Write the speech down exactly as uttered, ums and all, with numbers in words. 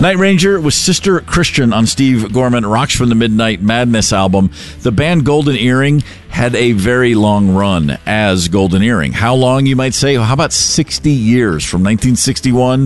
Night Ranger was Sister Christian on Steve Gorman, Rocks from the Midnight Madness album. The band Golden Earring had a very long run as Golden Earring. How long, you might say? How about sixty years, from nineteen sixty-one